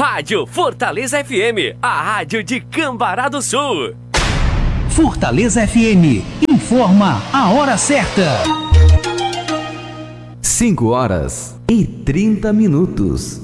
Rádio Fortaleza FM, a rádio de Cambará do Sul. Fortaleza FM, informa a hora certa. 5 horas e 30 minutos.